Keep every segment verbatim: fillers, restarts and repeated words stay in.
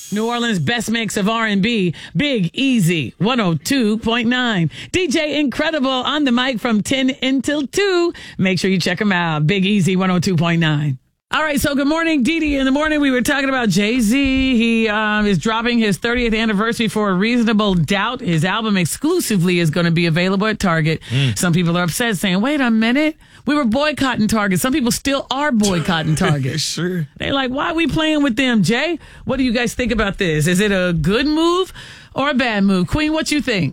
New Orleans' best mix of R and B, Big Easy, one oh two point nine. D J Incredible on the mic from ten until two. Make sure you check him out. Big Easy, one oh two point nine. All right, so good morning, Dee Dee. In the morning, we were talking about Jay-Z. He um, is dropping his thirtieth anniversary for A Reasonable Doubt. His album exclusively is going to be available at Target. Mm. Some people are upset, saying, wait a minute, we were boycotting Target. Some people still are boycotting Target. Sure. They're like, why are we playing with them, Jay? What do you guys think about this? Is it a good move or a bad move? Queen, what you think?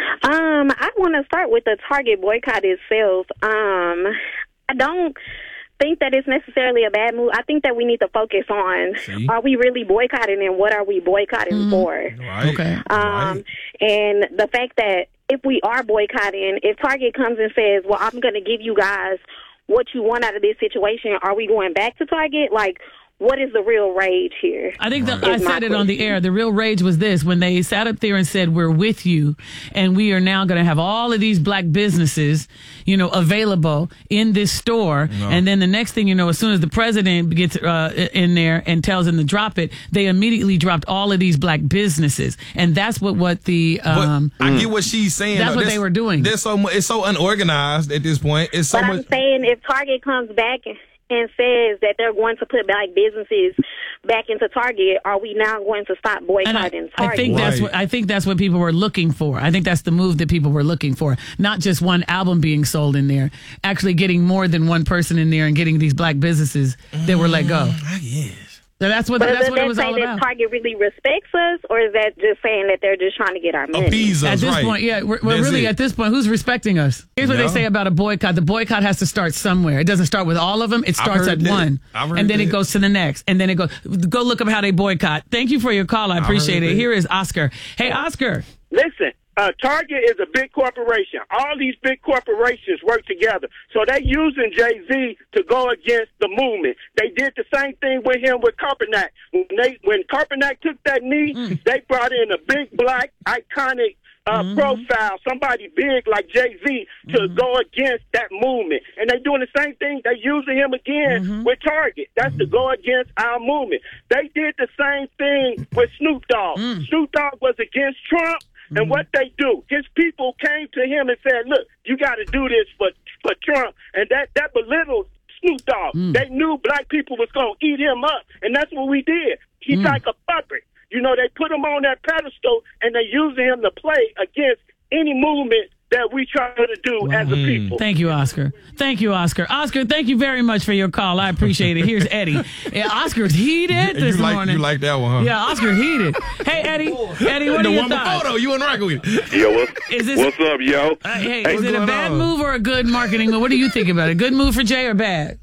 Um, I want to start with the Target boycott itself. Um, I don't think that it's necessarily a bad move. I think that we need to focus on, See? are we really boycotting and what are we boycotting mm-hmm. for? Right. Okay. Um, right. And the fact that if we are boycotting, if Target comes and says, well, I'm going to give you guys what you want out of this situation, are we going back to Target? Like, what is the real rage here? I think that I said it on the air. The real rage was this, when they sat up there and said, we're with you, and we are now going to have all of these black businesses, you know, available in this store. No. And then the next thing you know, as soon as the president gets uh, in there and tells them to drop it, they immediately dropped all of these black businesses. And that's what, what the... Um, I get what she's saying. That's though. what There's, they were doing. There's so much, it's so unorganized at this point. It's so but much. I'm saying if Target comes back and and says that they're going to put black businesses back into Target, are we now going to stop boycotting I, Target? I think that's what I think that's what people were looking for. I think that's the move that people were looking for. Not just one album being sold in there, actually getting more than one person in there and getting these black businesses that were let go. I guess. So that's what but that's does what that it was say all that about. Target really respects us, or is that just saying that they're just trying to get our money? Appease us, at this right. point, yeah, we're, we're really it. at this point. Who's respecting us? Here's what Yeah. they say about a boycott: the boycott has to start somewhere. It doesn't start with all of them. It starts at that. one, I've heard and then that. it goes to the next, and then it goes. Go look up how they boycott. Thank you for your call. I appreciate it. that. Here is Oscar. Hey, Oscar. Listen, uh, Target is a big corporation. All these big corporations work together. So they're using Jay-Z to go against the movement. They did the same thing with him with Kaepernick. When they when Kaepernick took that knee, mm. they brought in a big, black, iconic uh, mm-hmm. profile, somebody big like Jay-Z, to mm-hmm. go against that movement. And they're doing the same thing. They're using him again mm-hmm. with Target. That's mm-hmm. to go against our movement. They did the same thing with Snoop Dogg. Mm. Snoop Dogg was against Trump. And what they do, his people came to him and said, look, you got to do this for, for Trump. And that, that belittled Snoop Dogg. Mm. They knew black people was going to eat him up. And that's what we did. He's mm. like a puppet. You know, they put him on that pedestal, and they using him to play against any movement that we try to do wow. as a people. Thank you, Oscar. Thank you, Oscar. Oscar, thank you very much for your call. I appreciate it. Here's Eddie. Yeah, Oscar's heated this you like, morning. You like that one, huh? Yeah, Oscar heated. Hey, Eddie. Eddie, what the are your one thoughts? Photo, you and Rock with it. Yo, what's, is this, what's up, yo? Uh, hey, hey, is it a bad on? move or a good marketing move? What do you think about it? Good move for Jay or bad?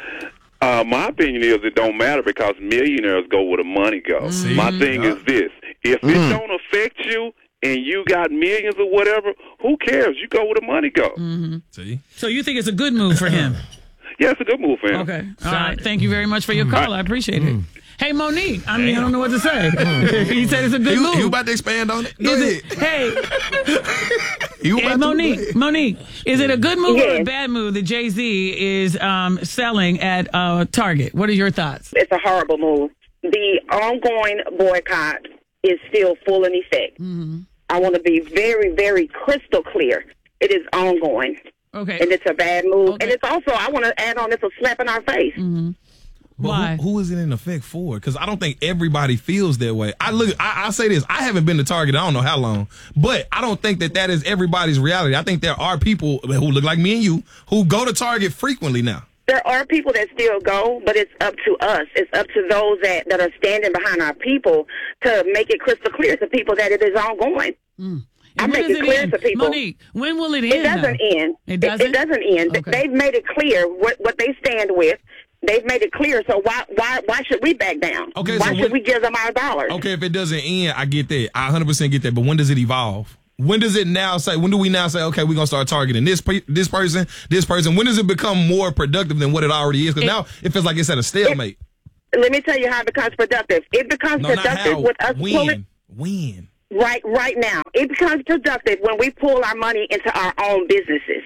Uh, my opinion is it don't matter because millionaires go where the money goes. Mm-hmm. My thing yeah. is this. If mm. it don't affect you, and you got millions or whatever, who cares? You go where the money goes. Mm-hmm. See? So you think it's a good move for him? Yeah, it's a good move for him. Okay. All right. Thank you very much for your call. I appreciate it. Hey, Monique. I mean, Damn. I don't know what to say. He said it's a good you, move. You about to expand on it? Go is ahead. It, hey. you hey, Monique. To, Monique, is it a good move yes. or a bad move that Jay-Z is um, selling at uh, Target? What are your thoughts? It's a horrible move. The ongoing boycott is still full in effect. Mm-hmm. I want to be very, very crystal clear. It is ongoing. Okay. And it's a bad move. Okay. And it's also, I want to add on, it's a slap in our face. Mm-hmm. But Why? Who, who is it in effect for? Because I don't think everybody feels that way. I look. I, I say this. I haven't been to Target. I don't know how long, but I don't think that that is everybody's reality. I think there are people who look like me and you who go to Target frequently now. There are people that still go, but it's up to us. It's up to those that, that are standing behind our people to make it crystal clear to people that it is ongoing. Mm. I when make it it clear end? to people. Monique, when will it end? It doesn't though? end. It doesn't? It, it doesn't end. Okay. They've made it clear what, what they stand with. They've made it clear. So why why why should we back down? Okay, why so should when, we give them our dollars? Okay, if it doesn't end, I get that. I one hundred percent get that. But when does it evolve? When does it now say, when do we now say, okay, we're going to start targeting this pe- this person, this person? When does it become more productive than what it already is? Because now it feels like it's at a stalemate. It, let me tell you how it becomes productive. It becomes no, productive with us when? pulling. When? Right, right now. It becomes productive when we pull our money into our own businesses.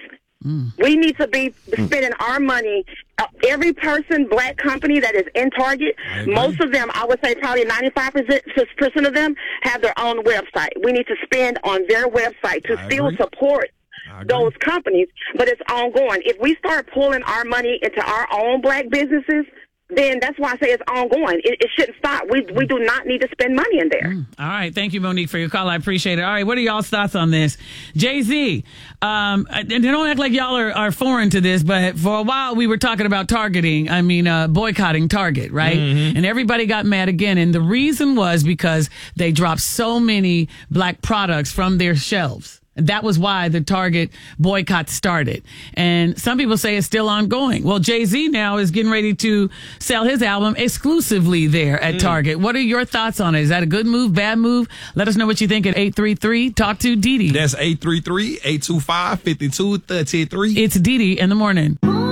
Mm. We need to be spending our money. Uh, every person, black company that is in Target, most of them, I would say probably ninety-five percent of them have their own website. We need to spend on their website to I still agree. support those companies, but it's ongoing. If we start pulling our money into our own black businesses, then that's why I say it's ongoing. It, it shouldn't stop. We we do not need to spend money in there. Mm. All right. Thank you, Monique, for your call. I appreciate it. All right. What are y'all's thoughts on this? Jay-Z, um, and don't act like y'all are, are foreign to this, but for a while we were talking about targeting, I mean, uh, boycotting Target, right? Mm-hmm. And everybody got mad again. And the reason was because they dropped so many black products from their shelves. That was why the Target boycott started. And some people say it's still ongoing. Well, Jay-Z now is getting ready to sell his album exclusively there at mm. Target. What are your thoughts on it? Is that a good move, bad move? Let us know what you think at eight three three, talk to Dee Dee. That's eight three three, eight two five, five two three three. It's Dee Dee in the morning.